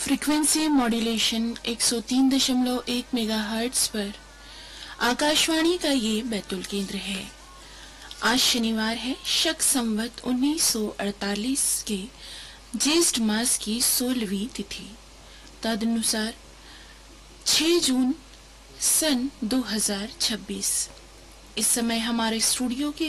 Frequency modulation 103.1 megahertz पर आकाशवाणी का ये बैतूल केंद्र है। आज शनिवार है, शक संवत 1948 के ज्येष्ठ मास की 16वीं तिथि, तदनुसार 6 जून सन 2026। इस समय हमारे स्टूडियो के